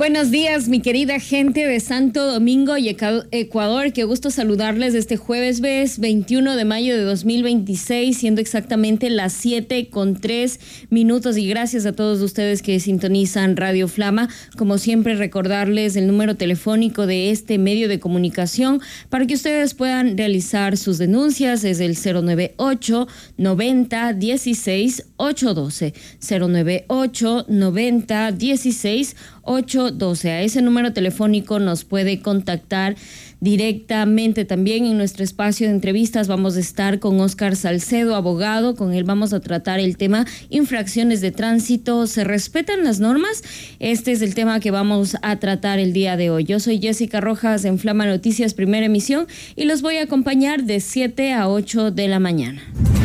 Buenos días, mi querida gente de Santo Domingo y Ecuador. Qué gusto saludarles este jueves 21 de mayo de 2026, siendo exactamente las 7:03. Y gracias a todos ustedes que sintonizan Radio Flama. Como siempre, recordarles el número telefónico de este medio de comunicación para que ustedes puedan realizar sus denuncias. Es el 098 90 16 812. 098 90 16 812. A ese número telefónico nos puede contactar directamente. También en nuestro espacio de entrevistas vamos a estar con Oscar Salcedo, abogado. Con él vamos a tratar el tema infracciones de tránsito. ¿Se respetan las normas? Este es el tema que vamos a tratar el día de hoy. Yo soy Jessica Rojas en Flama Noticias, primera emisión, y los voy a acompañar de 7 a 8 de la mañana.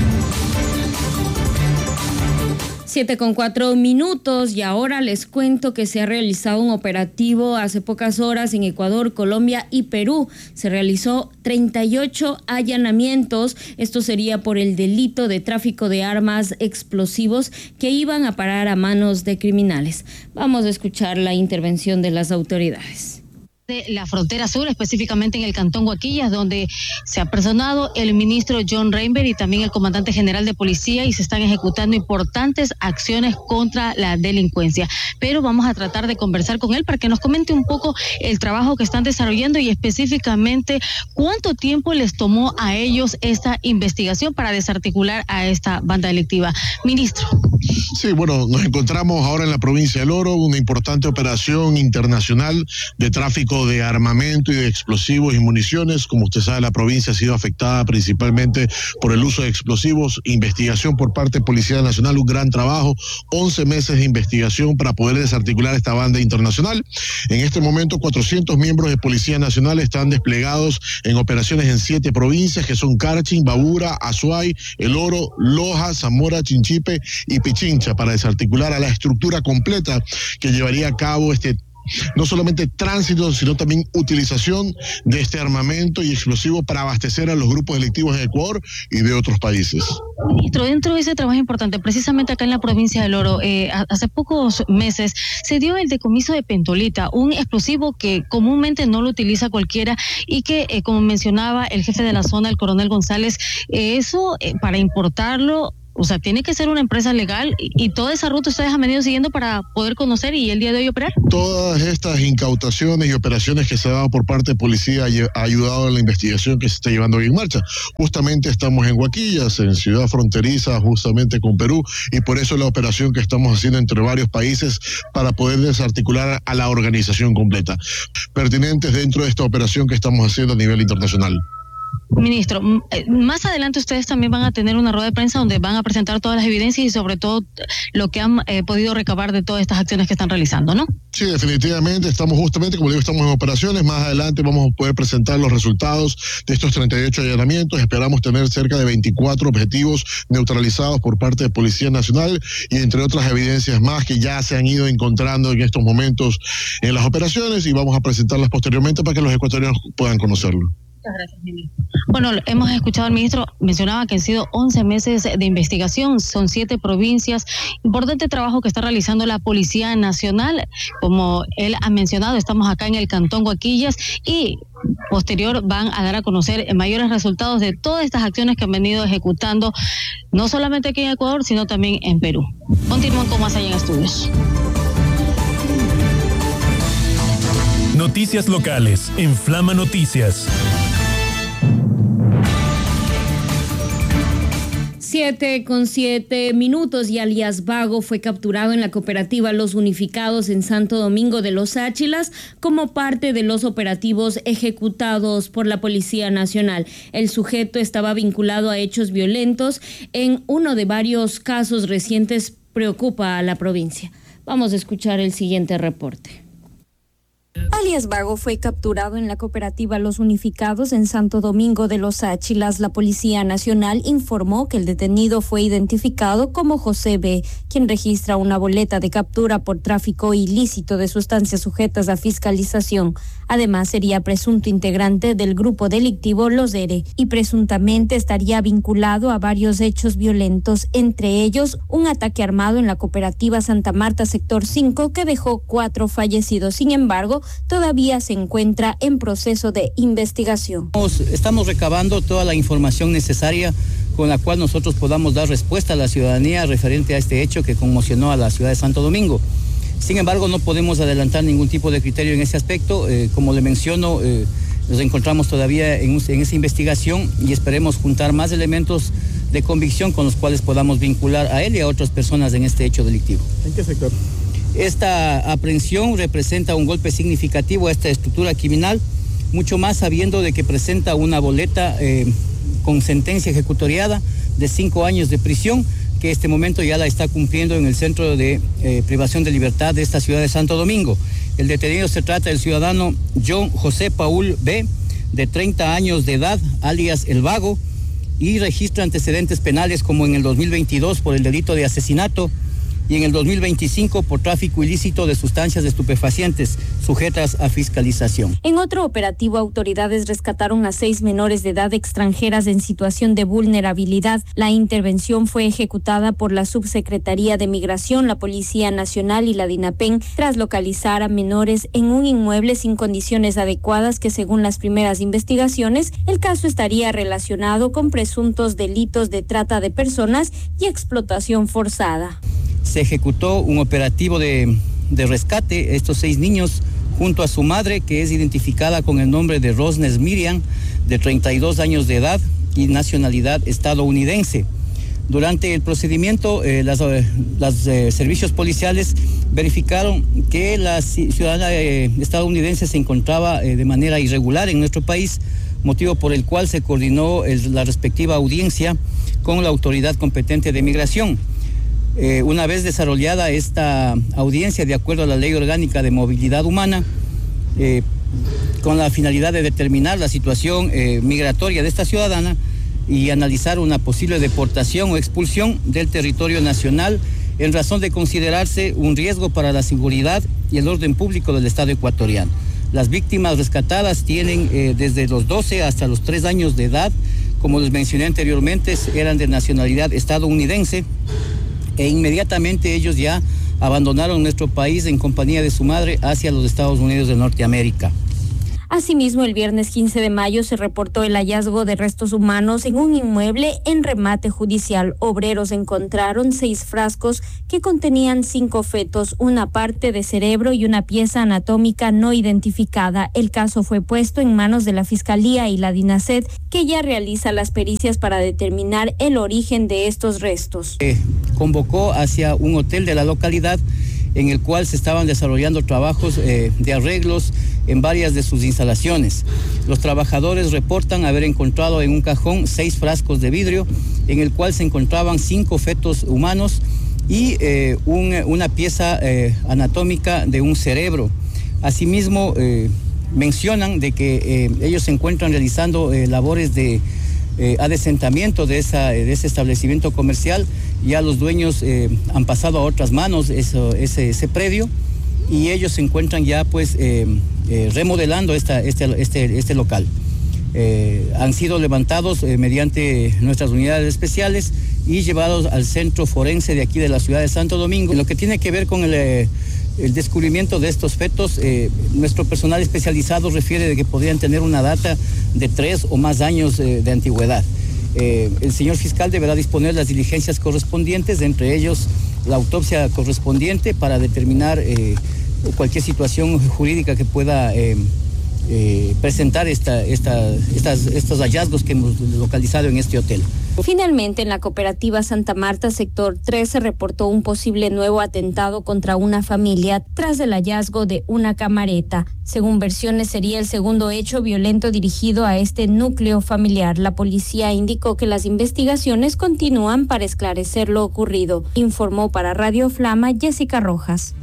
7:04 y ahora les cuento que se ha realizado un operativo hace pocas horas en Ecuador, Colombia y Perú. Se realizó 38 allanamientos. Esto sería por el delito de tráfico de armas explosivos que iban a parar a manos de criminales. Vamos a escuchar la intervención de las autoridades. De la frontera sur, específicamente en el cantón Huaquillas, donde se ha personado el ministro John Reinberg y también el comandante general de policía, y se están ejecutando importantes acciones contra la delincuencia. Pero vamos a tratar de conversar con él para que nos comente un poco el trabajo que están desarrollando y específicamente cuánto tiempo les tomó a ellos esta investigación para desarticular a esta banda delictiva. Ministro. Sí, bueno, nos encontramos ahora en la provincia del Oro, una importante operación internacional de tráfico de armamento y de explosivos y municiones. Como usted sabe, la provincia ha sido afectada principalmente por el uso de explosivos. Investigación por parte de Policía Nacional, un gran trabajo, 11 meses de investigación para poder desarticular esta banda internacional. En este momento, 400 miembros de Policía Nacional están desplegados en operaciones en 7 provincias, que son Carchi, Babura, Azuay, El Oro, Loja, Zamora, Chinchipe y Pichincha, para desarticular a la estructura completa que llevaría a cabo no solamente tránsito, sino también utilización de este armamento y explosivo para abastecer a los grupos delictivos de Ecuador y de otros países. Ministro, dentro de ese trabajo importante, precisamente acá en la provincia del Oro, hace pocos meses se dio el decomiso de pentolita, un explosivo que comúnmente no lo utiliza cualquiera y que, como mencionaba el jefe de la zona, el coronel González, para importarlo, o sea, tiene que ser una empresa legal, y toda esa ruta ustedes han venido siguiendo para poder conocer y el día de hoy operar. Todas estas incautaciones y operaciones que se han dado por parte de policía ha ayudado a la investigación que se está llevando hoy en marcha. Justamente estamos en Huaquillas, en ciudad fronteriza, justamente con Perú, y por eso la operación que estamos haciendo entre varios países para poder desarticular a la organización completa, pertinentes dentro de esta operación que estamos haciendo a nivel internacional. Ministro, más adelante ustedes también van a tener una rueda de prensa donde van a presentar todas las evidencias y sobre todo lo que han podido recabar de todas estas acciones que están realizando, ¿no? Sí, definitivamente, estamos justamente, como digo, estamos en operaciones. Más adelante vamos a poder presentar los resultados de estos 38 allanamientos. Esperamos tener cerca de 24 objetivos neutralizados por parte de Policía Nacional y entre otras evidencias más que ya se han ido encontrando en estos momentos en las operaciones, y vamos a presentarlas posteriormente para que los ecuatorianos puedan conocerlo. Muchas gracias, ministro. Bueno, hemos escuchado al ministro, mencionaba que han sido 11 meses de investigación, son 7 provincias, importante trabajo que está realizando la Policía Nacional. Como él ha mencionado, estamos acá en el cantón Huaquillas y posterior van a dar a conocer mayores resultados de todas estas acciones que han venido ejecutando, no solamente aquí en Ecuador, sino también en Perú. Continúan con más allá en estudios. Noticias locales en Flama Noticias. 7:07 y alias Vago fue capturado en la cooperativa Los Unificados en Santo Domingo de los Áchilas como parte de los operativos ejecutados por la Policía Nacional. El sujeto estaba vinculado a hechos violentos en uno de varios casos recientes. Preocupa a la provincia. Vamos a escuchar el siguiente reporte. Alias Vago fue capturado en la cooperativa Los Unificados en Santo Domingo de los Áchilas. La Policía Nacional informó que el detenido fue identificado como José B., quien registra una boleta de captura por tráfico ilícito de sustancias sujetas a fiscalización. Además, sería presunto integrante del grupo delictivo Los ERE y presuntamente estaría vinculado a varios hechos violentos, entre ellos un ataque armado en la cooperativa Santa Marta Sector 5 que dejó 4 fallecidos. Sin embargo, todavía se encuentra en proceso de investigación. Estamos recabando toda la información necesaria con la cual nosotros podamos dar respuesta a la ciudadanía referente a este hecho que conmocionó a la ciudad de Santo Domingo. Sin embargo, no podemos adelantar ningún tipo de criterio en ese aspecto. Como le menciono, nos encontramos todavía en esa investigación y esperemos juntar más elementos de convicción con los cuales podamos vincular a él y a otras personas en este hecho delictivo. ¿En qué sector? Esta aprehensión representa un golpe significativo a esta estructura criminal, mucho más sabiendo de que presenta una boleta con sentencia ejecutoriada de 5 años de prisión, que este momento ya la está cumpliendo en el centro de privación de libertad de esta ciudad de Santo Domingo. El detenido se trata del ciudadano John José Paul B., de 30 años de edad, alias El Vago, y registra antecedentes penales como en el 2022 por el delito de asesinato y en el 2025 por tráfico ilícito de sustancias estupefacientes sujetas a fiscalización. En otro operativo, autoridades rescataron a 6 menores de edad extranjeras en situación de vulnerabilidad. La intervención fue ejecutada por la Subsecretaría de Migración, la Policía Nacional y la DINAPEN tras localizar a menores en un inmueble sin condiciones adecuadas que, según las primeras investigaciones, el caso estaría relacionado con presuntos delitos de trata de personas y explotación forzada. Se ejecutó un operativo de rescate. Estos 6 niños, junto a su madre, que es identificada con el nombre de Rosnes Miriam, de 32 años de edad y nacionalidad estadounidense. Durante el procedimiento, los servicios policiales verificaron que la ciudadana estadounidense se encontraba de manera irregular en nuestro país, motivo por el cual se coordinó la respectiva audiencia con la autoridad competente de migración. Una vez desarrollada esta audiencia de acuerdo a la Ley Orgánica de Movilidad Humana, con la finalidad de determinar la situación migratoria de esta ciudadana y analizar una posible deportación o expulsión del territorio nacional en razón de considerarse un riesgo para la seguridad y el orden público del Estado ecuatoriano. Las víctimas rescatadas tienen desde los 12 hasta los 3 años de edad. Como les mencioné anteriormente, eran de nacionalidad estadounidense, e inmediatamente ellos ya abandonaron nuestro país en compañía de su madre hacia los Estados Unidos de Norteamérica. Asimismo, el viernes 15 de mayo se reportó el hallazgo de restos humanos en un inmueble en remate judicial. Obreros encontraron 6 frascos que contenían 5 fetos, una parte de cerebro y una pieza anatómica no identificada. El caso fue puesto en manos de la Fiscalía y la DINASED, que ya realiza las pericias para determinar el origen de estos restos. Convocó hacia un hotel de la localidad en el cual se estaban desarrollando trabajos de arreglos en varias de sus instalaciones. Los trabajadores reportan haber encontrado en un cajón 6 frascos de vidrio en el cual se encontraban 5 fetos humanos y una pieza anatómica de un cerebro. Asimismo, mencionan de que ellos se encuentran realizando labores de adesentamiento de ese establecimiento comercial. Ya los dueños han pasado a otras manos ese predio y ellos se encuentran ya pues remodelando este local. Han sido levantados mediante nuestras unidades especiales y llevados al centro forense de aquí de la ciudad de Santo Domingo. En lo que tiene que ver con el descubrimiento de estos fetos, nuestro personal especializado refiere de que podrían tener una data de 3 o más años de antigüedad. El señor fiscal deberá disponer las diligencias correspondientes, entre ellos la autopsia correspondiente, para determinar cualquier situación jurídica que pueda presentar estos hallazgos que hemos localizado en este hotel. Finalmente, en la cooperativa Santa Marta, sector 3, se reportó un posible nuevo atentado contra una familia tras el hallazgo de una camareta. Según versiones, sería el segundo hecho violento dirigido a este núcleo familiar. La policía indicó que las investigaciones continúan para esclarecer lo ocurrido. Informó para Radio Flama Jessica Rojas.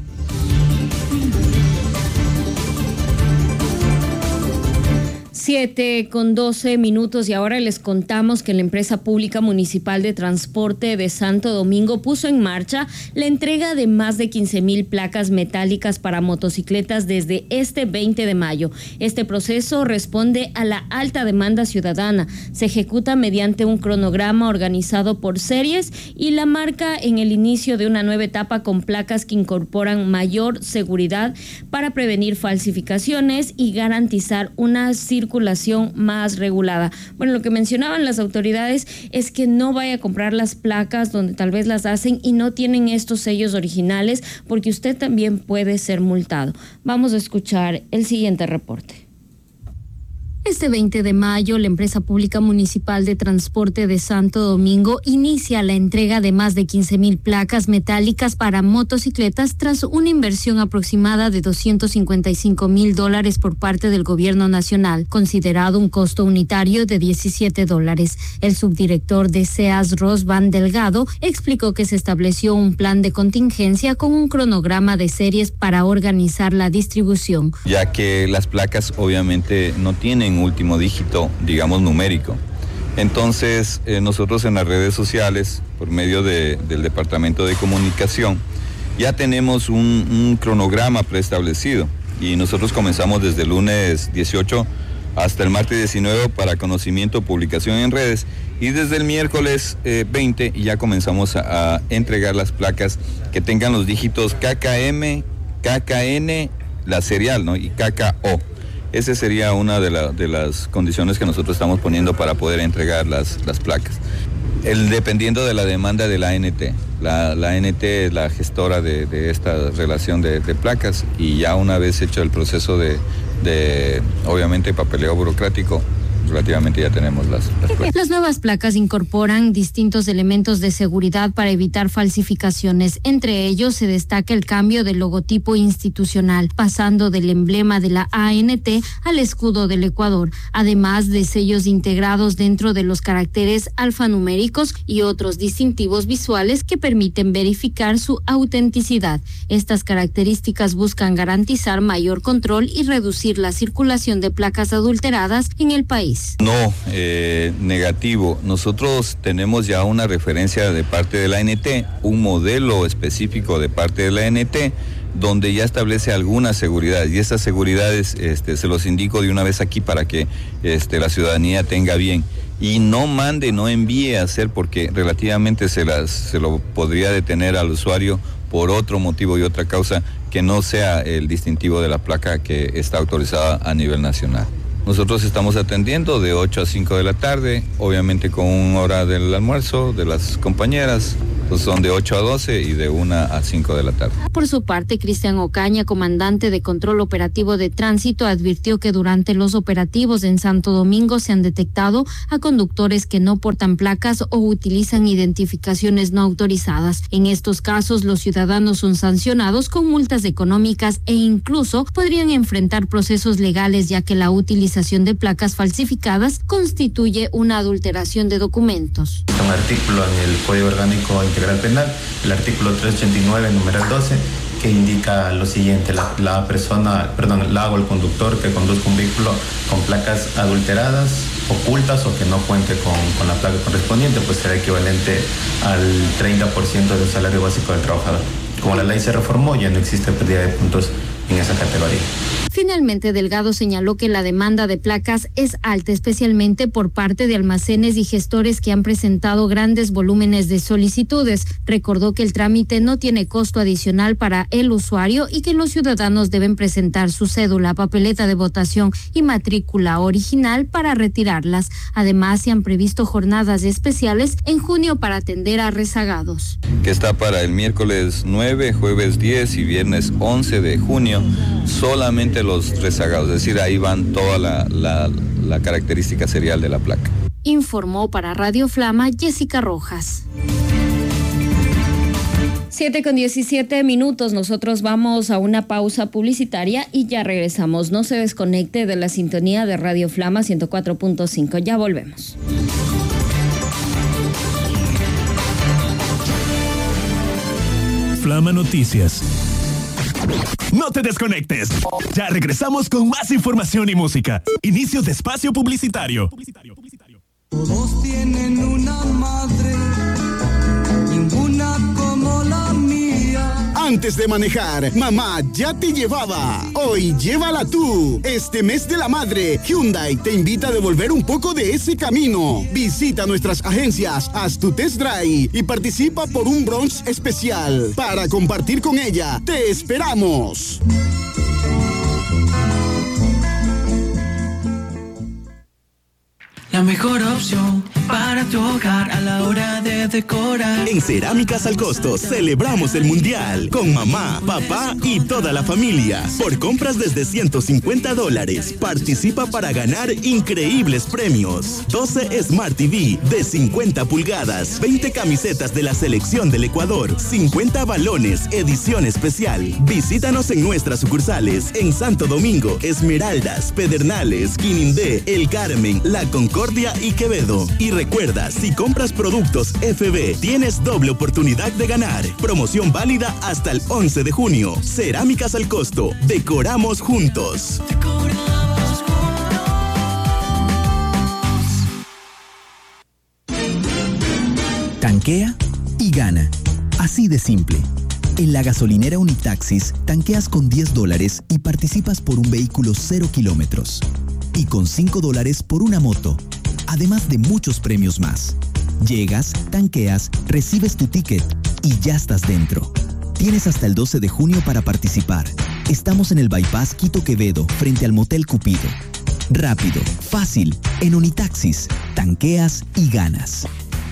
7:12 y ahora les contamos que la empresa pública municipal de transporte de Santo Domingo puso en marcha la entrega de más de 15,000 placas metálicas para motocicletas desde este 20 de mayo. Este proceso responde a la alta demanda ciudadana. Se ejecuta mediante un cronograma organizado por series y la marca en el inicio de una nueva etapa con placas que incorporan mayor seguridad para prevenir falsificaciones y garantizar una circulación más regulada. Bueno, lo que mencionaban las autoridades es que no vaya a comprar las placas donde tal vez las hacen y no tienen estos sellos originales, porque usted también puede ser multado. Vamos a escuchar el siguiente reporte. Este 20 de mayo, la empresa pública municipal de transporte de Santo Domingo inicia la entrega de más de 15,000 placas metálicas para motocicletas tras una inversión aproximada de $255,000 por parte del gobierno nacional, considerado un costo unitario de $17. El subdirector de SEAS, Rosvan Delgado, explicó que se estableció un plan de contingencia con un cronograma de series para organizar la distribución. Ya que las placas obviamente no tienen último dígito, digamos, numérico. Entonces, nosotros en las redes sociales, por medio del Departamento de Comunicación, ya tenemos un cronograma preestablecido y nosotros comenzamos desde el lunes 18 hasta el martes 19 para conocimiento, publicación en redes, y desde el miércoles 20 ya comenzamos a entregar las placas que tengan los dígitos KKM, KKN, la serial, ¿no? Y KKO. Esa sería una de las condiciones que nosotros estamos poniendo para poder entregar las placas. Dependiendo de la demanda de la ANT. La ANT es la gestora de esta relación de placas, y ya una vez hecho el proceso de obviamente papeleo burocrático, relativamente ya tenemos las placas. Las nuevas placas incorporan distintos elementos de seguridad para evitar falsificaciones. Entre ellos se destaca el cambio del logotipo institucional, pasando del emblema de la ANT al escudo del Ecuador, además de sellos integrados dentro de los caracteres alfanuméricos y otros distintivos visuales que permiten verificar su autenticidad. Estas características buscan garantizar mayor control y reducir la circulación de placas adulteradas en el país. No, negativo. Nosotros tenemos ya una referencia de parte de la ANT, un modelo específico de parte de la ANT, donde ya establece algunas seguridades, y esas seguridades se los indico de una vez aquí para que la ciudadanía tenga bien. Y no envíe a hacer, porque relativamente se lo podría detener al usuario por otro motivo y otra causa que no sea el distintivo de la placa que está autorizada a nivel nacional. Nosotros estamos atendiendo de 8 a 5 de la tarde, obviamente con una hora del almuerzo de las compañeras, pues son de 8 a 12 y de 1 a 5 de la tarde. Por su parte, Cristian Ocaña, comandante de Control Operativo de Tránsito, advirtió que durante los operativos en Santo Domingo se han detectado a conductores que no portan placas o utilizan identificaciones no autorizadas. En estos casos, los ciudadanos son sancionados con multas económicas e incluso podrían enfrentar procesos legales, ya que la utilización de placas falsificadas constituye una adulteración de documentos. Un artículo en el Código Orgánico Integral Penal, el artículo 389, numeral 12, que indica lo siguiente: la el conductor que conduzca un vehículo con placas adulteradas, ocultas o que no cuente con la placa correspondiente, pues será equivalente al 30% del salario básico del trabajador. Como la ley se reformó, ya no existe pérdida de puntos en esa categoría. Finalmente, Delgado señaló que la demanda de placas es alta, especialmente por parte de almacenes y gestores que han presentado grandes volúmenes de solicitudes. Recordó que el trámite no tiene costo adicional para el usuario y que los ciudadanos deben presentar su cédula, papeleta de votación y matrícula original para retirarlas. Además, se han previsto jornadas especiales en junio para atender a rezagados. Que está para el miércoles 9, jueves 10 y viernes 11 de junio, solamente los rezagados, es decir, ahí van toda la característica serial de la placa. Informó para Radio Flama Jessica Rojas. 7:17. Nosotros vamos a una pausa publicitaria y ya regresamos. No se desconecte de la sintonía de Radio Flama 104.5. Ya volvemos. Flama Noticias. No te desconectes. Ya regresamos con más información y música. Inicio de espacio publicitario. Todos tienen una madre, ninguna como la mía. Antes de manejar, mamá ya te llevaba. Hoy llévala tú. Este mes de la madre, Hyundai te invita a devolver un poco de ese camino. Visita nuestras agencias, haz tu test drive y participa por un brunch especial. Para compartir con ella, te esperamos. La mejor opción para tu hogar a la hora de decorar. En Cerámicas al Costo celebramos el Mundial con mamá, papá y toda la familia. Por compras desde $150, participa para ganar increíbles premios. 12 Smart TV de 50 pulgadas, 20 camisetas de la selección del Ecuador, 50 balones, edición especial. Visítanos en nuestras sucursales en Santo Domingo, Esmeraldas, Pedernales, Quinindé, El Carmen, La Concordia y Quevedo. Y recuerda, si compras productos FB, tienes doble oportunidad de ganar. Promoción válida hasta el 11 de junio. Cerámicas al Costo. Decoramos juntos. Tanquea y gana. Así de simple. En la gasolinera Unitaxis, tanqueas con $10 y participas por un vehículo 0 kilómetros. Y con $5 por una moto, además de muchos premios más. Llegas, tanqueas, recibes tu ticket y ya estás dentro. Tienes hasta el 12 de junio para participar. Estamos en el Bypass Quito Quevedo, frente al Motel Cupido. Rápido, fácil, en Unitaxis, tanqueas y ganas.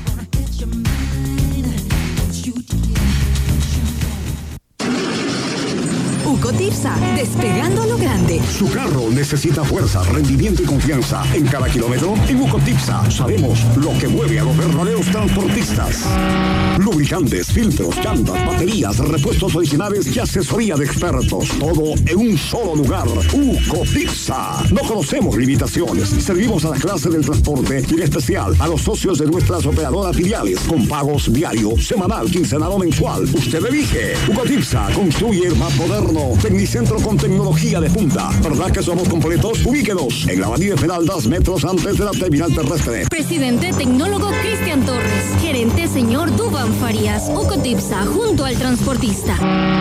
Ucotirsa, despegando a lo grande. Su carro necesita fuerza, rendimiento y confianza. En cada kilómetro, en Ucotirsa sabemos lo que mueve a los verdaderos transportistas. Lubricantes, filtros, llantas, baterías, repuestos originales y asesoría de expertos. Todo en un solo lugar. Ucotirsa. No conocemos limitaciones. Servimos a la clase del transporte y en especial a los socios de nuestras operadoras filiales con pagos diario, semanal, quincenal o mensual. Usted elige. Ucotirsa construye el más moderno Tecnicentro con tecnología de punta. ¿Verdad que somos completos? Ubíquenos en la avenida Esmeraldas, metros antes de la terminal terrestre. Presidente Tecnólogo Cristian Torres. Gerente señor Duván Farías. Ucotirsa, junto al transportista.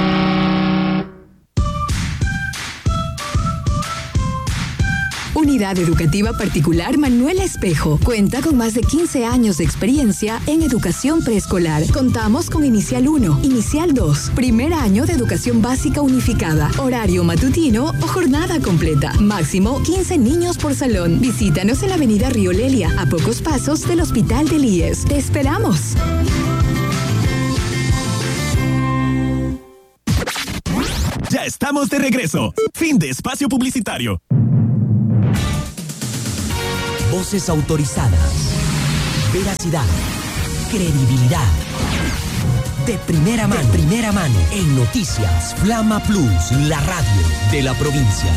Unidad Educativa Particular Manuel Espejo. Cuenta con más de 15 años de experiencia en educación preescolar. Contamos con Inicial 1, Inicial 2, primer año de educación básica unificada, horario matutino o jornada completa. Máximo 15 niños por salón. Visítanos en la avenida Río Lelia, a pocos pasos del Hospital del IES. ¡Te esperamos! Ya estamos de regreso. Fin de espacio publicitario. Voces autorizadas, veracidad, credibilidad. De primera mano, en Noticias Flama Plus, la radio de la provincia.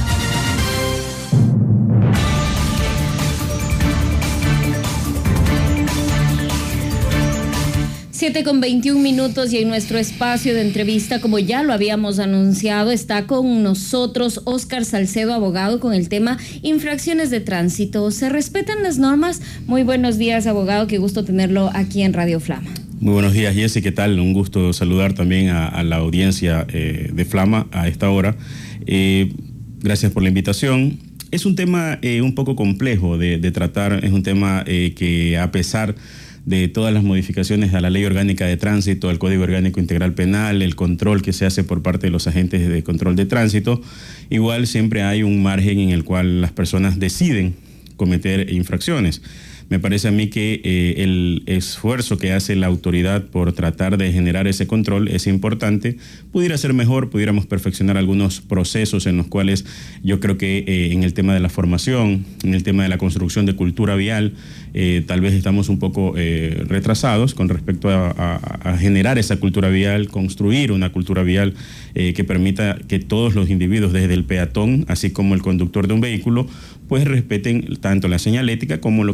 7:21 y en nuestro espacio de entrevista, como ya lo habíamos anunciado, está con nosotros Óscar Salcedo, abogado, con el tema infracciones de tránsito. ¿Se respetan las normas? Muy buenos días, abogado, qué gusto tenerlo aquí en Radio Flama. Muy buenos días, Jessy, ¿qué tal? Un gusto saludar también a la audiencia de Flama a esta hora. Gracias por la invitación. Es un tema un poco complejo de tratar, es un tema que a pesar de todas las modificaciones a la Ley Orgánica de Tránsito, al Código Orgánico Integral Penal, el control que se hace por parte de los agentes de control de tránsito, igual siempre hay un margen en el cual las personas deciden cometer infracciones. Me parece a mí que el esfuerzo que hace la autoridad por tratar de generar ese control es importante. Pudiera ser mejor, pudiéramos perfeccionar algunos procesos en los cuales yo creo que en el tema de la formación, en el tema de la construcción de cultura vial, tal vez estamos un poco retrasados con respecto a generar esa cultura vial, construir una cultura vial que permita que todos los individuos, desde el peatón, así como el conductor de un vehículo, pues respeten tanto la señalética como lo que establece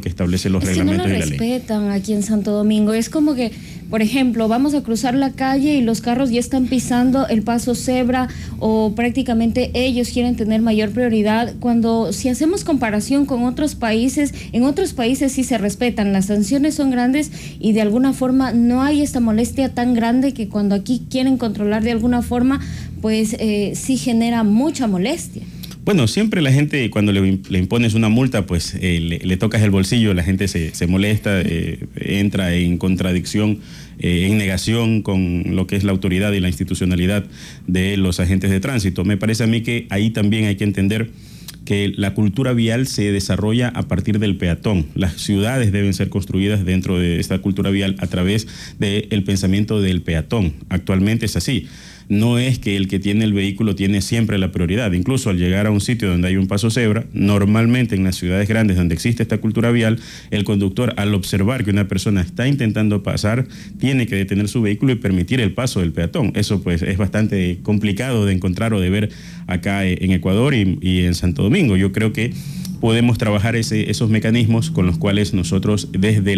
obedece los reglamentos y la ley. No lo respetan aquí en Santo Domingo. Es como que, por ejemplo, vamos a cruzar la calle y los carros ya están pisando el paso cebra, o prácticamente ellos quieren tener mayor prioridad, cuando si hacemos comparación con otros países, en otros países sí se respetan, las sanciones son grandes y de alguna forma no hay esta molestia tan grande que cuando aquí quieren controlar de alguna forma, pues sí genera mucha molestia. Bueno, siempre la gente, cuando le impones una multa, pues le tocas el bolsillo, la gente se molesta, entra en contradicción, en negación con lo que es la autoridad y la institucionalidad de los agentes de tránsito. Me parece a mí que ahí también hay que entender que la cultura vial se desarrolla a partir del peatón. Las ciudades deben ser construidas dentro de esta cultura vial a través del pensamiento del peatón. Actualmente es así. No es que el que tiene el vehículo tiene siempre la prioridad. Incluso al llegar a un sitio donde hay un paso cebra, normalmente en las ciudades grandes donde existe esta cultura vial, el conductor, al observar que una persona está intentando pasar, tiene que detener su vehículo y permitir el paso del peatón. Eso pues es bastante complicado de encontrar o de ver acá en Ecuador y en Santo Domingo. Yo creo que podemos trabajar esos mecanismos con los cuales nosotros desde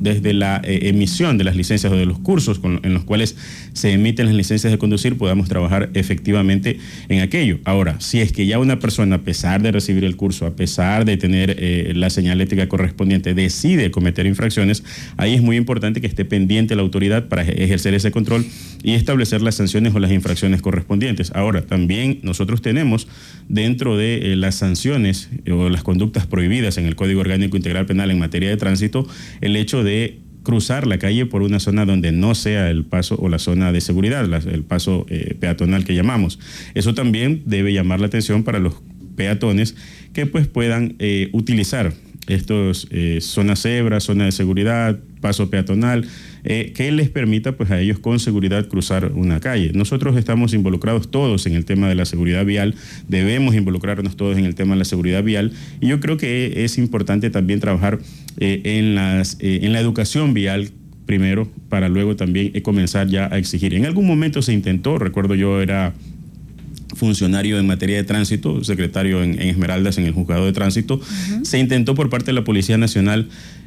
la emisión de las licencias o de los cursos en los cuales se emiten las licencias de conducir podamos trabajar efectivamente en aquello. Ahora, si es que ya una persona, a pesar de recibir el curso, a pesar de tener la señalética correspondiente, decide cometer infracciones, ahí es muy importante que esté pendiente la autoridad para ejercer ese control y establecer las sanciones o las infracciones correspondientes. Ahora, también nosotros tenemos dentro de las sanciones o las conductas prohibidas en el Código Orgánico Integral Penal en materia de tránsito, el hecho de cruzar la calle por una zona donde no sea el paso o la zona de seguridad, el paso peatonal que llamamos. Eso también debe llamar la atención para los peatones que pues puedan utilizar estos zonas cebra, zona de seguridad, paso peatonal, que les permita pues a ellos con seguridad cruzar una calle. Nosotros estamos involucrados todos en el tema de la seguridad vial, debemos involucrarnos todos en el tema de la seguridad vial, y yo creo que es importante también trabajar en la educación vial primero, para luego también comenzar ya a exigir. En algún momento se intentó, recuerdo yo era funcionario en materia de tránsito, secretario en Esmeraldas, en el juzgado de tránsito, se intentó por parte de la Policía Nacional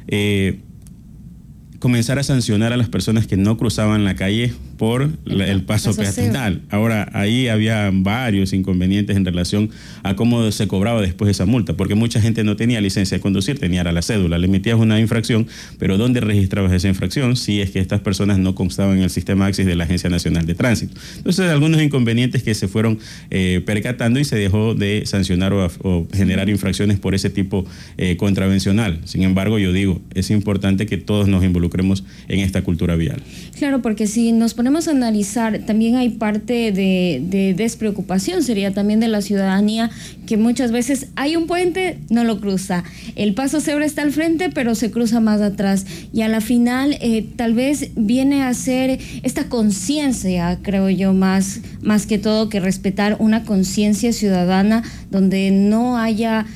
comenzar a sancionar a las personas que no cruzaban la calle por el paso peatonal. Ahora, ahí había varios inconvenientes en relación a cómo se cobraba después esa multa, porque mucha gente no tenía licencia de conducir, tenía la cédula, le emitías una infracción, pero ¿dónde registrabas esa infracción si es que estas personas no constaban en el sistema AXIS de la Agencia Nacional de Tránsito? Entonces, algunos inconvenientes que se fueron percatando y se dejó de sancionar o generar infracciones por ese tipo contravencional. Sin embargo, yo digo, es importante que todos nos involucremos en esta cultura vial. Claro, porque si nos ponemos a analizar, también hay parte de despreocupación, sería también de la ciudadanía, que muchas veces hay un puente, no lo cruza, el paso cebra está al frente, pero se cruza más atrás, y a la final tal vez viene a ser esta conciencia, creo yo, más que todo, que respetar una conciencia ciudadana donde no haya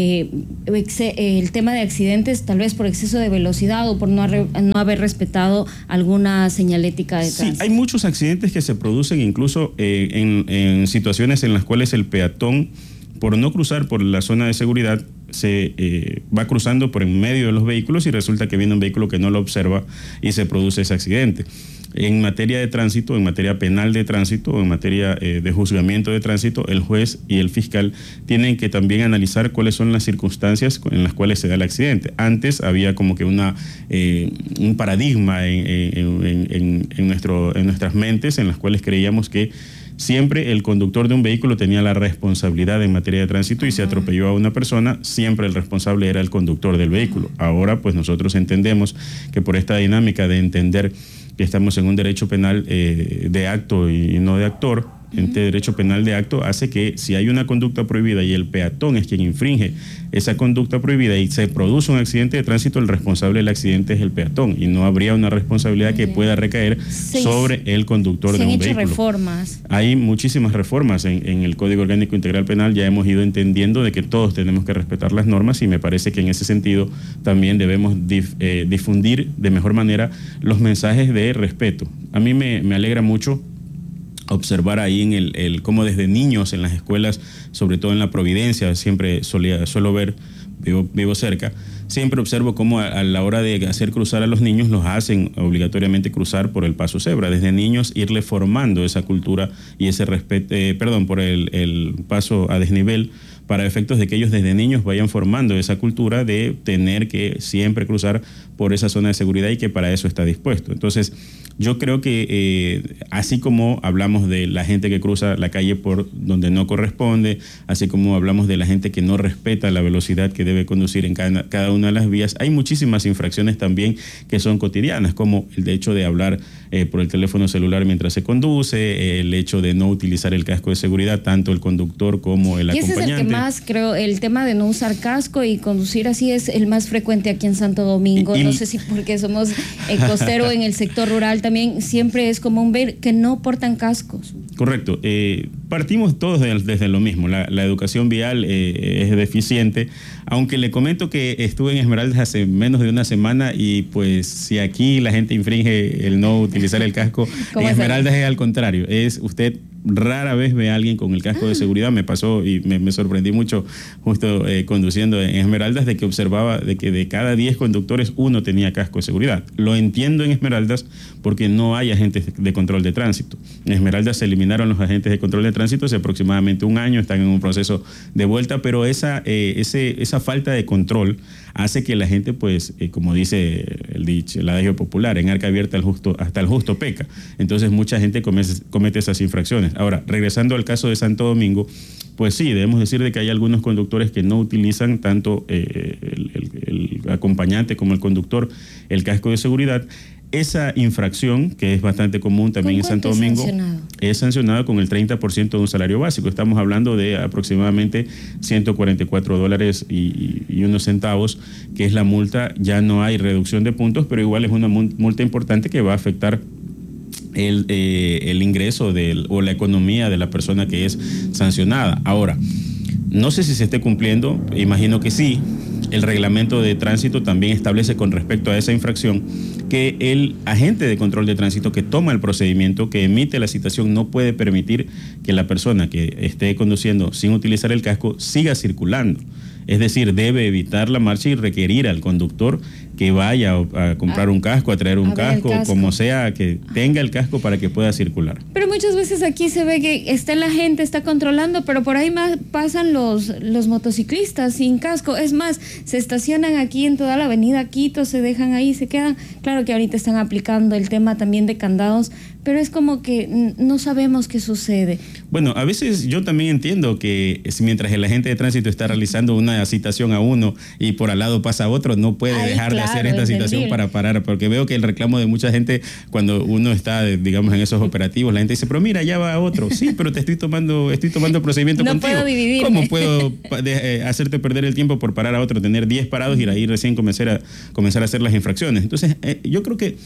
el tema de accidentes, tal vez por exceso de velocidad o por no haber respetado alguna señalética de tránsito. Sí, hay muchos accidentes que se producen incluso en situaciones en las cuales el peatón, por no cruzar por la zona de seguridad, se va cruzando por en medio de los vehículos y resulta que viene un vehículo que no lo observa y se produce ese accidente. En materia de tránsito, en materia penal de tránsito, en materia de juzgamiento de tránsito, el juez y el fiscal tienen que también analizar cuáles son las circunstancias en las cuales se da el accidente. Antes había como que un paradigma en nuestras mentes en las cuales creíamos que siempre el conductor de un vehículo tenía la responsabilidad en materia de tránsito y si atropelló a una persona, siempre el responsable era el conductor del vehículo. Ahora, pues nosotros entendemos que por esta dinámica de entender que estamos en un derecho penal de acto y no de actor, este derecho penal de acto hace que si hay una conducta prohibida y el peatón es quien infringe esa conducta prohibida y se produce un accidente de tránsito, el responsable del accidente es el peatón y no habría una responsabilidad que pueda recaer sobre el conductor de un vehículo. Se han hecho reformas. Hay muchísimas reformas en el Código Orgánico Integral Penal, ya hemos ido entendiendo de que todos tenemos que respetar las normas y me parece que en ese sentido también debemos difundir de mejor manera los mensajes de respeto. A mí me alegra mucho observar ahí en cómo desde niños en las escuelas, sobre todo en la Providencia, siempre suelo ver vivo cerca, siempre observo cómo a la hora de hacer cruzar a los niños los hacen obligatoriamente cruzar por el paso cebra. Desde niños irle formando esa cultura y ese respeto, por el paso a desnivel, para efectos de que ellos desde niños vayan formando esa cultura de tener que siempre cruzar por esa zona de seguridad y que para eso está dispuesto. Entonces, yo creo que así como hablamos de la gente que cruza la calle por donde no corresponde, así como hablamos de la gente que no respeta la velocidad que debe conducir en cada una de las vías, hay muchísimas infracciones también que son cotidianas, como el hecho de hablar por el teléfono celular mientras se conduce, el hecho de no utilizar el casco de seguridad, tanto el conductor como el acompañante. Ese es el que más, creo, el tema de no usar casco y conducir así es el más frecuente aquí en Santo Domingo. No sé si porque somos costero en el sector rural también siempre es común ver que no portan cascos. Correcto. Partimos todos desde lo mismo. La educación vial es deficiente, aunque le comento que estuve en Esmeraldas hace menos de una semana y pues si aquí la gente infringe el no utilizar el casco, en Esmeraldas es al contrario. Usted rara vez ve a alguien con el casco de seguridad. Me pasó y me sorprendí mucho justo conduciendo en Esmeraldas de que observaba de que de cada 10 conductores uno tenía casco de seguridad. Lo entiendo en Esmeraldas porque no hay agentes de control de tránsito. En Esmeraldas se eliminaron los agentes de control de tránsito hace aproximadamente un año, están en un proceso de vuelta, pero esa falta de control hace que la gente, pues, como dice el adagio popular, en arca abierta hasta el justo peca. Entonces mucha gente comete esas infracciones. Ahora, regresando al caso de Santo Domingo, pues sí, debemos decir de que hay algunos conductores que no utilizan tanto el acompañante como el conductor el casco de seguridad. Esa infracción, que es bastante común también en Santo Domingo, es sancionada con el 30% de un salario básico. Estamos hablando de aproximadamente $144 y unos centavos, que es la multa. Ya no hay reducción de puntos, pero igual es una multa importante que va a afectar el ingreso o la economía de la persona que es sancionada. Ahora, no sé si se esté cumpliendo, imagino que sí. El reglamento de tránsito también establece con respecto a esa infracción que el agente de control de tránsito que toma el procedimiento, que emite la citación, no puede permitir que la persona que esté conduciendo sin utilizar el casco siga circulando. Es decir, debe evitar la marcha y requerir al conductor que vaya a comprar un casco, a traer un casco, como sea, que tenga el casco para que pueda circular. Pero muchas veces aquí se ve que está la gente, está controlando, pero por ahí más pasan los motociclistas sin casco. Es más, se estacionan aquí en toda la avenida Quito, se dejan ahí, se quedan. Claro que ahorita están aplicando el tema también de candados, pero es como que no sabemos qué sucede. Bueno, a veces yo también entiendo que mientras el agente de tránsito está realizando una citación a uno y por al lado pasa otro, no puede dejar de hacer esta citación para parar, porque veo que el reclamo de mucha gente cuando uno está, digamos, en esos operativos, la gente dice, pero mira, ya va otro. Sí, pero te estoy tomando procedimiento contigo. No puedo dividirme. ¿Cómo puedo hacerte perder el tiempo por parar a otro, tener 10 parados y ahí recién comenzar a hacer las infracciones? Entonces, yo creo que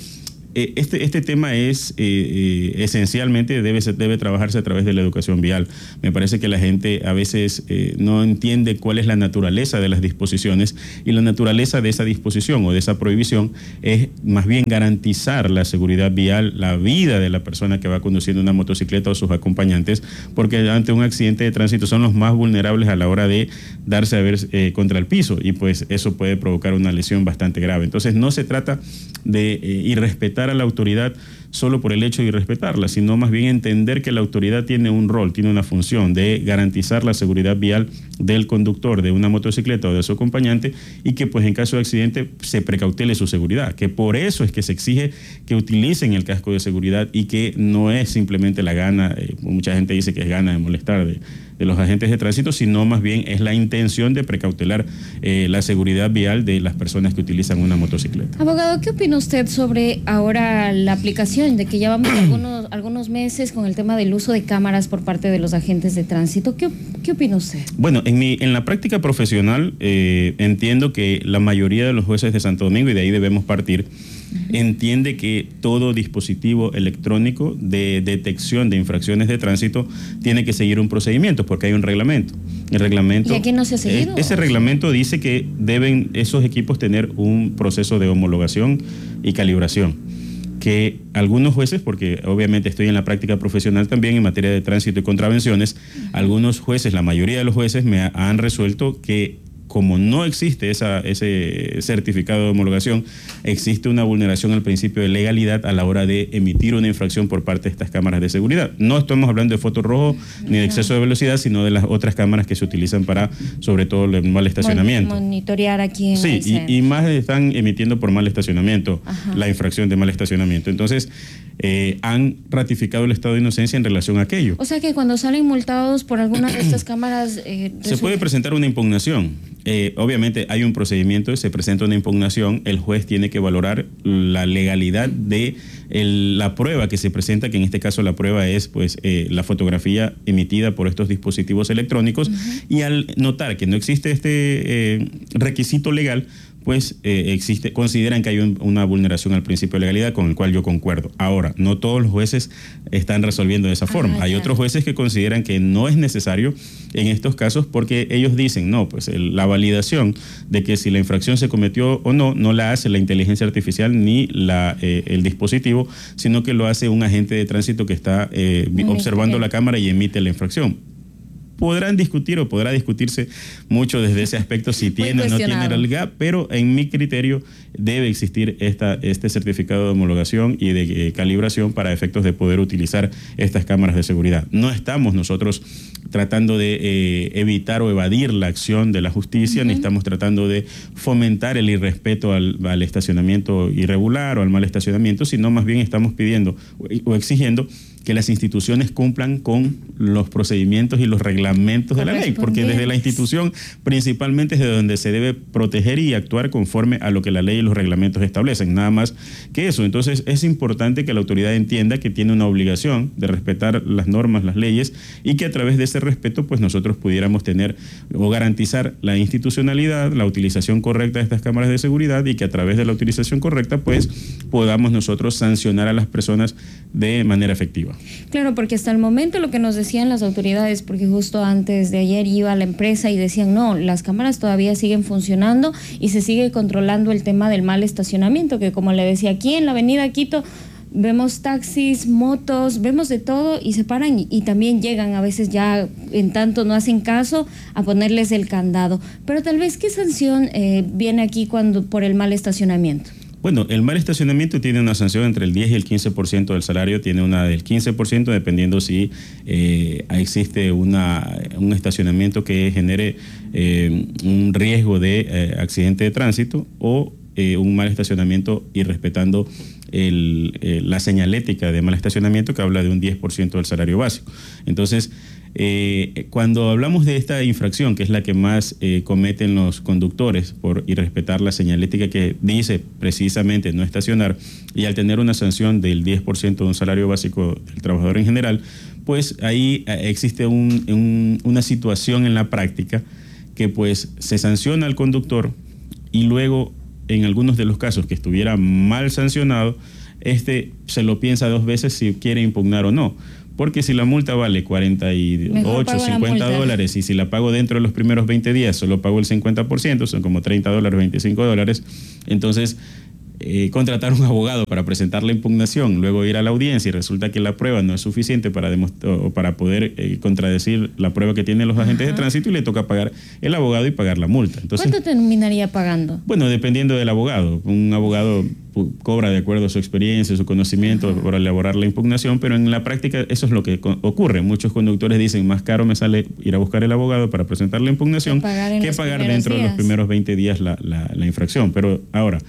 este tema es esencialmente debe trabajarse a través de la educación vial. Me parece que la gente a veces no entiende cuál es la naturaleza de las disposiciones, y la naturaleza de esa disposición o de esa prohibición es más bien garantizar la seguridad vial, la vida de la persona que va conduciendo una motocicleta o sus acompañantes, porque ante un accidente de tránsito son los más vulnerables a la hora de darse a ver contra el piso, y pues eso puede provocar una lesión bastante grave. Entonces no se trata de irrespetar a la autoridad solo por el hecho de irrespetarla, sino más bien entender que la autoridad tiene un rol, tiene una función de garantizar la seguridad vial del conductor de una motocicleta o de su acompañante, y que pues en caso de accidente se precautele su seguridad, que por eso es que se exige que utilicen el casco de seguridad y que no es simplemente la gana, mucha gente dice que es gana de molestar de los agentes de tránsito, sino más bien es la intención de precautelar la seguridad vial de las personas que utilizan una motocicleta. Abogado, ¿qué opina usted sobre ahora la aplicación de que llevamos algunos meses con el tema del uso de cámaras por parte de los agentes de tránsito? ¿Qué opina usted? Bueno, en la práctica profesional entiendo que la mayoría de los jueces de Santo Domingo, y de ahí debemos partir, entiende que todo dispositivo electrónico de detección de infracciones de tránsito tiene que seguir un procedimiento, porque hay un reglamento. El reglamento, ¿y aquí no se ha seguido? Ese reglamento dice que deben esos equipos tener un proceso de homologación y calibración, que algunos jueces, porque obviamente estoy en la práctica profesional también en materia de tránsito y contravenciones, algunos jueces, la mayoría de los jueces me han resuelto que como no existe ese certificado de homologación, existe una vulneración al principio de legalidad a la hora de emitir una infracción por parte de estas cámaras de seguridad. No estamos hablando de foto rojo ni de exceso de velocidad, sino de las otras cámaras que se utilizan para, sobre todo, el mal estacionamiento. Monitorear aquí en Sí, y más están emitiendo por mal estacionamiento, la infracción de mal estacionamiento. Entonces, han ratificado el estado de inocencia en relación a aquello. O sea que cuando salen multados por alguna de estas cámaras... se puede presentar una impugnación. Obviamente hay un procedimiento, se presenta una impugnación, el juez tiene que valorar la legalidad de la prueba que se presenta, que en este caso la prueba es pues la fotografía emitida por estos dispositivos electrónicos, y al notar que no existe este requisito legal, pues consideran que hay una vulneración al principio de legalidad, con el cual yo concuerdo. Ahora, no todos los jueces están resolviendo de esa forma. Hay otros jueces que consideran que no es necesario en estos casos, porque ellos dicen, no, pues la validación de que si la infracción se cometió o no, no la hace la inteligencia artificial ni el dispositivo, sino que lo hace un agente de tránsito que está observando la cámara y emite la infracción. Podrán discutir o podrá discutirse mucho desde ese aspecto si tiene o no tiene realidad, pero en mi criterio debe existir este certificado de homologación y de calibración para efectos de poder utilizar estas cámaras de seguridad. No estamos nosotros tratando de evitar o evadir la acción de la justicia, ni estamos tratando de fomentar el irrespeto al estacionamiento irregular o al mal estacionamiento, sino más bien estamos pidiendo o exigiendo que las instituciones cumplan con los procedimientos y los reglamentos de la ley, porque desde la institución principalmente es de donde se debe proteger y actuar conforme a lo que la ley y los reglamentos establecen, nada más que eso. Entonces es importante que la autoridad entienda que tiene una obligación de respetar las normas, las leyes, y que a través de ese respeto pues nosotros pudiéramos tener o garantizar la institucionalidad, la utilización correcta de estas cámaras de seguridad, y que a través de la utilización correcta pues podamos nosotros sancionar a las personas de manera efectiva. Claro, porque hasta el momento lo que nos decían las autoridades, porque justo antes de ayer iba a la empresa y decían, no, las cámaras todavía siguen funcionando y se sigue controlando el tema del mal estacionamiento, que como le decía, aquí en la avenida Quito vemos taxis, motos, vemos de todo y se paran y también llegan a veces ya, en tanto no hacen caso, a ponerles el candado. Pero tal vez, ¿qué sanción viene aquí por el mal estacionamiento? Bueno, el mal estacionamiento tiene una sanción entre el 10 y el 15% del salario, tiene una del 15% dependiendo si existe un estacionamiento que genere un riesgo de accidente de tránsito, o un mal estacionamiento irrespetando la señalética de mal estacionamiento, que habla de un 10% del salario básico. Entonces, cuando hablamos de esta infracción, que es la que más cometen los conductores por irrespetar la señalética que dice precisamente no estacionar, y al tener una sanción del 10% de un salario básico del trabajador en general, pues ahí existe una situación en la práctica que pues se sanciona al conductor, y luego en algunos de los casos que estuviera mal sancionado, se lo piensa dos veces si quiere impugnar o no. Porque si la multa vale 48, 50 dólares, y si la pago dentro de los primeros 20 días solo pago el 50%, son como 30 dólares, 25 dólares, entonces contratar un abogado para presentar la impugnación, luego ir a la audiencia y resulta que la prueba no es suficiente para poder contradecir la prueba que tienen los agentes de tránsito, y le toca pagar el abogado y pagar la multa. Entonces, ¿cuánto terminaría pagando? Bueno, dependiendo del abogado. Un abogado cobra de acuerdo a su experiencia, su conocimiento por elaborar la impugnación, pero en la práctica eso es lo que ocurre. Muchos conductores dicen, más caro me sale ir a buscar el abogado para presentar la impugnación que pagar dentro de los primeros 20 días la infracción. Pero ahora,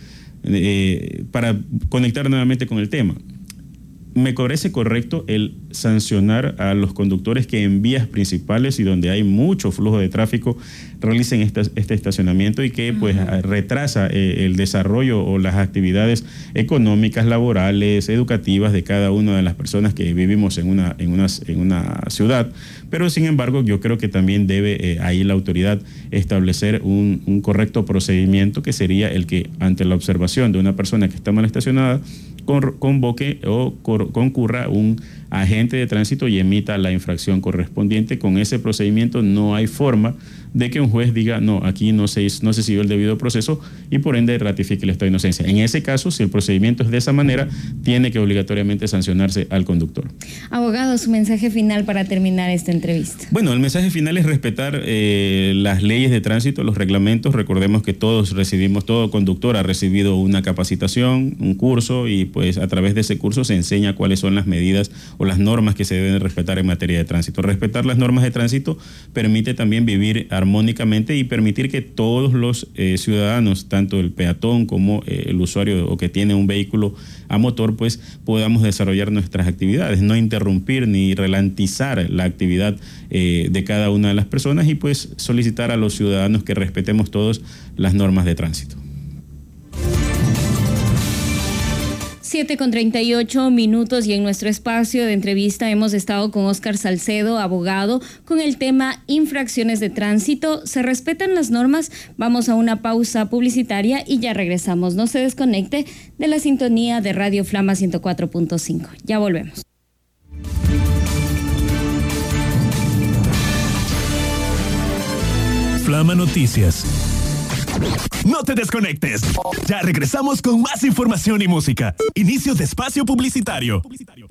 para conectar nuevamente con el tema, me parece correcto el sancionar a los conductores que en vías principales y donde hay mucho flujo de tráfico realicen este estacionamiento, y que pues retrasa el desarrollo o las actividades económicas, laborales, educativas de cada una de las personas que vivimos en una ciudad. Pero sin embargo, yo creo que también debe ahí la autoridad establecer un correcto procedimiento, que sería el que, ante la observación de una persona que está mal estacionada, convoque o concurra un agente de tránsito y emita la infracción correspondiente. Con ese procedimiento no hay forma de que un juez diga, no, aquí no se siguió el debido proceso y por ende ratifique el estado de inocencia. En ese caso, si el procedimiento es de esa manera, tiene que obligatoriamente sancionarse al conductor. Abogado, su mensaje final para terminar esta entrevista. Bueno, el mensaje final es respetar las leyes de tránsito, los reglamentos. Recordemos que todo conductor ha recibido una capacitación, un curso, y pues a través de ese curso se enseña cuáles son las medidas o las normas que se deben respetar en materia de tránsito. Respetar las normas de tránsito permite también vivir armónicamente y permitir que todos los ciudadanos, tanto el peatón como el usuario o que tiene un vehículo a motor, pues podamos desarrollar nuestras actividades, no interrumpir ni ralentizar la actividad de cada una de las personas, y pues solicitar a los ciudadanos que respetemos todos las normas de tránsito. 7:38 y en nuestro espacio de entrevista hemos estado con Óscar Salcedo, abogado, con el tema infracciones de tránsito. ¿Se respetan las normas? Vamos a una pausa publicitaria y ya regresamos. No se desconecte de la sintonía de Radio Flama 104.5. Ya volvemos. Flama Noticias. No te desconectes. Ya regresamos con más información y música. Inicio de espacio publicitario.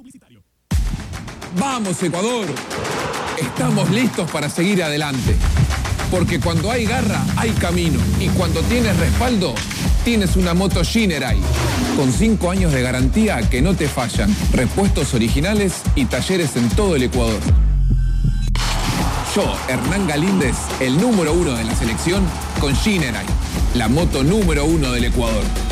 Vamos, Ecuador. Estamos listos para seguir adelante. Porque cuando hay garra, hay camino. Y cuando tienes respaldo, tienes una moto Shinerai. Con 5 años de garantía que no te fallan. Repuestos originales y talleres en todo el Ecuador. Yo, Hernán Galíndez, el número 1 de la selección, con Shinerai, la moto número 1 del Ecuador.